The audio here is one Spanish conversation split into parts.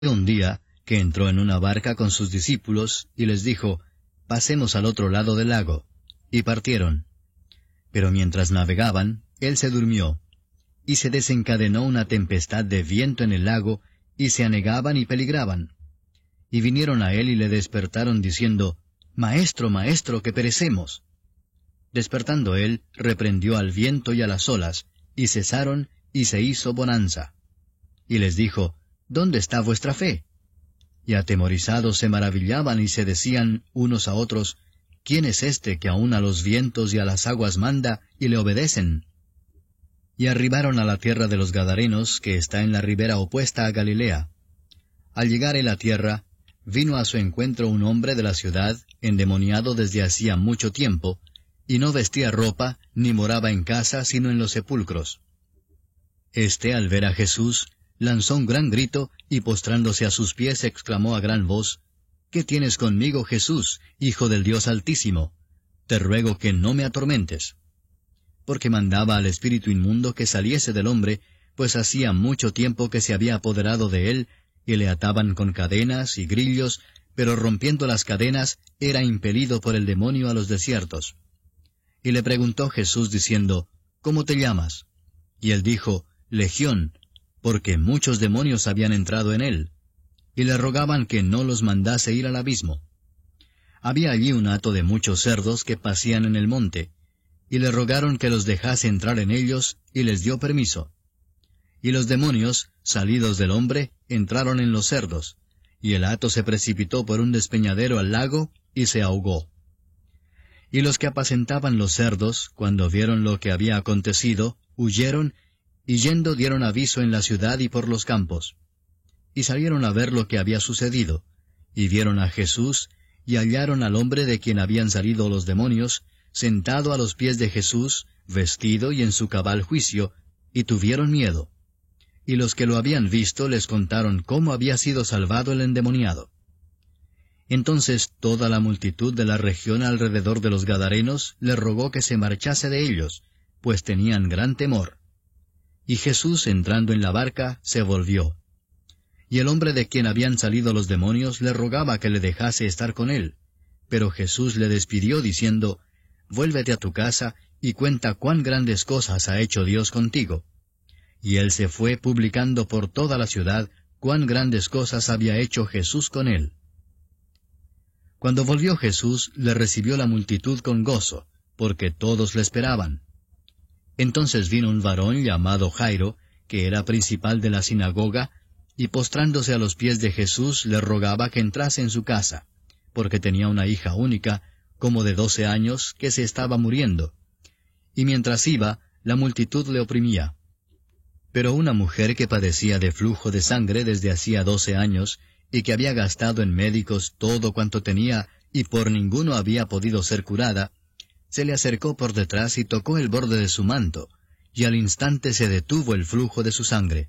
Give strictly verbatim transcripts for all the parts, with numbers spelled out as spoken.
Un día que entró en una barca con sus discípulos y les dijo, «Pasemos al otro lado del lago». Y partieron. Pero mientras navegaban, él se durmió, y se desencadenó una tempestad de viento en el lago, y se anegaban y peligraban. Y vinieron a él y le despertaron diciendo, «Maestro, maestro, que perecemos». Despertando él, reprendió al viento y a las olas, y cesaron, y se hizo bonanza. Y les dijo, «¿Dónde está vuestra fe?» Y atemorizados se maravillaban y se decían unos a otros, «¿Quién es este que aun a los vientos y a las aguas manda, y le obedecen?» Y arribaron a la tierra de los Gadarenos, que está en la ribera opuesta a Galilea. Al llegar él a tierra, vino a su encuentro un hombre de la ciudad, endemoniado desde hacía mucho tiempo, y no vestía ropa, ni moraba en casa, sino en los sepulcros. Este, al ver a Jesús, lanzó un gran grito, y postrándose a sus pies exclamó a gran voz, «¿Qué tienes conmigo, Jesús, Hijo del Dios Altísimo? Te ruego que no me atormentes». Porque mandaba al espíritu inmundo que saliese del hombre, pues hacía mucho tiempo que se había apoderado de él, y le ataban con cadenas y grillos, pero rompiendo las cadenas, era impelido por el demonio a los desiertos. Y le preguntó Jesús diciendo, «¿Cómo te llamas?» Y él dijo, «Legión», porque muchos demonios habían entrado en él, y le rogaban que no los mandase ir al abismo. Había allí un hato de muchos cerdos que pacían en el monte, y le rogaron que los dejase entrar en ellos, y les dio permiso. Y los demonios, salidos del hombre, entraron en los cerdos, y el hato se precipitó por un despeñadero al lago, y se ahogó. Y los que apacentaban los cerdos, cuando vieron lo que había acontecido, huyeron, y yendo dieron aviso en la ciudad y por los campos. Y salieron a ver lo que había sucedido, y vieron a Jesús, y hallaron al hombre de quien habían salido los demonios, sentado a los pies de Jesús, vestido y en su cabal juicio, y tuvieron miedo. Y los que lo habían visto les contaron cómo había sido salvado el endemoniado. Entonces toda la multitud de la región alrededor de los Gadarenos le rogó que se marchase de ellos, pues tenían gran temor. Y Jesús, entrando en la barca, se volvió. Y el hombre de quien habían salido los demonios le rogaba que le dejase estar con él. Pero Jesús le despidió diciendo, «Vuélvete a tu casa y cuenta cuán grandes cosas ha hecho Dios contigo». Y él se fue publicando por toda la ciudad cuán grandes cosas había hecho Jesús con él. Cuando volvió Jesús, le recibió la multitud con gozo, porque todos le esperaban. Entonces vino un varón llamado Jairo, que era principal de la sinagoga, y postrándose a los pies de Jesús le rogaba que entrase en su casa, porque tenía una hija única, como de doce años, que se estaba muriendo. Y mientras iba, la multitud le oprimía. Pero una mujer que padecía de flujo de sangre desde hacía doce años, y que había gastado en médicos todo cuanto tenía, y por ninguno había podido ser curada, se le acercó por detrás y tocó el borde de su manto, y al instante se detuvo el flujo de su sangre.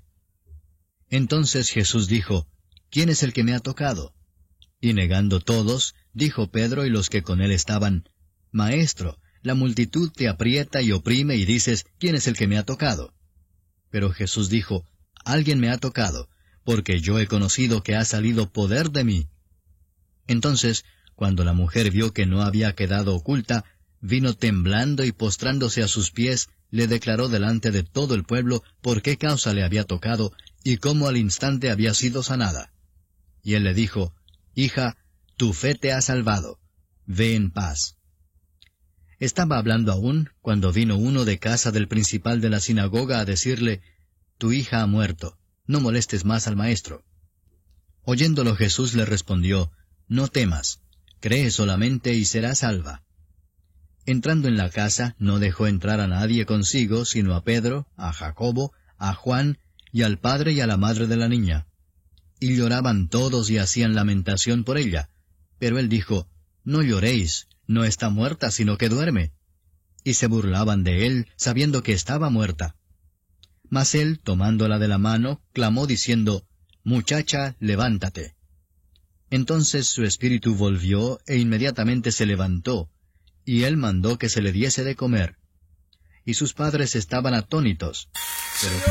Entonces Jesús dijo, «¿Quién es el que me ha tocado?» Y negando todos, dijo Pedro y los que con él estaban, «Maestro, la multitud te aprieta y oprime y dices, ¿quién es el que me ha tocado?» Pero Jesús dijo, «Alguien me ha tocado, porque yo he conocido que ha salido poder de mí». Entonces, cuando la mujer vio que no había quedado oculta, vino temblando y postrándose a sus pies, le declaró delante de todo el pueblo por qué causa le había tocado y cómo al instante había sido sanada. Y él le dijo, «Hija, tu fe te ha salvado. Ve en paz». Estaba hablando aún, cuando vino uno de casa del principal de la sinagoga a decirle, «Tu hija ha muerto, no molestes más al maestro». Oyéndolo Jesús le respondió, «No temas, cree solamente y serás salva». Entrando en la casa, no dejó entrar a nadie consigo, sino a Pedro, a Jacobo, a Juan, y al padre y a la madre de la niña. Y lloraban todos y hacían lamentación por ella. Pero él dijo, «No lloréis, no está muerta, sino que duerme». Y se burlaban de él, sabiendo que estaba muerta. Mas él, tomándola de la mano, clamó diciendo, «Muchacha, levántate». Entonces su espíritu volvió, e inmediatamente se levantó, y él mandó que se le diese de comer. Y sus padres estaban atónitos, pero